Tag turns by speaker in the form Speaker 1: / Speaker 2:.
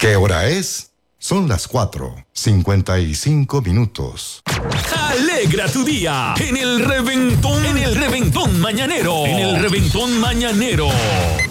Speaker 1: ¿Qué hora es? Son las 4:55.
Speaker 2: Alegra tu día en el reventón mañanero. En el reventón mañanero.